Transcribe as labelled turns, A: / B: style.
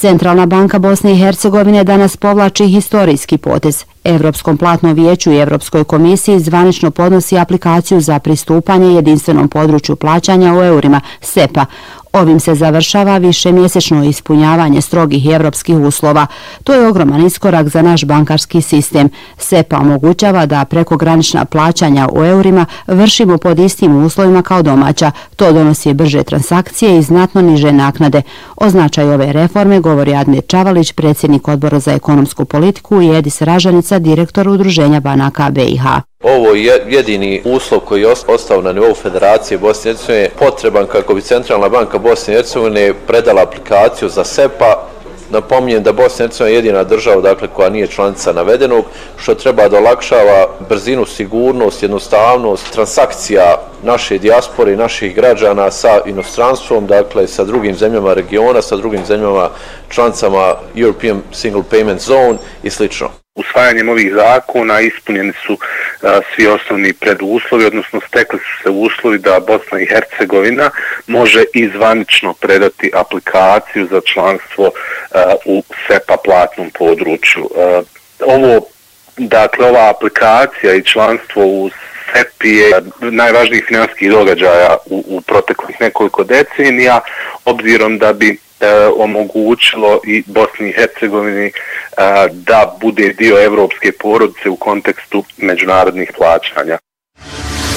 A: Centralna banka Bosne i Hercegovine danas povlači historijski potez. Europskom platnom vijeću i Europskoj komisiji zvanično podnosi aplikaciju za pristupanje jedinstvenom području plaćanja u eurima, SEPA. Ovim se završava višemjesečno ispunjavanje strogih europskih uslova. To je ogroman iskorak za naš bankarski sistem. SEPA omogućava da prekogranična plaćanja u eurima vršimo pod istim uslovima kao domaća. To donosi brže transakcije i znatno niže naknade. O značaju ove reforme govori Admir Čavalić, predsjednik Odbora za ekonomsku politiku, i Edis Ražanica, direktor Udruženja banaka BiH.
B: Ovo je jedini uslov koji je ostao na nivou Federacije Bosne i Hercegovine potreban kako bi Centralna banka Bosne i Hercegovine predala aplikaciju za SEPA. Napominjem da Bosna i Hercegovina je jedina država koja nije članica navedenog, što treba da olakšava brzinu, sigurnost, jednostavnost transakcija naše dijaspore i naših građana sa inostranstvom, sa drugim zemljama regiona, sa drugim zemljama članicama European Single Payment Zone i sl.
C: Usvajanjem ovih zakona ispunjeni su svi osnovni preduslovi, odnosno stekli su se uslovi da Bosna i Hercegovina može i zvanično predati aplikaciju za članstvo u SEPA platnom području. Ova aplikacija i članstvo u SEPI je najvažnijih financijskih događaja u proteklih nekoliko decenija, obzirom da bi omogućilo i Bosni i Hercegovini da bude dio evropske porodice u kontekstu međunarodnih plaćanja.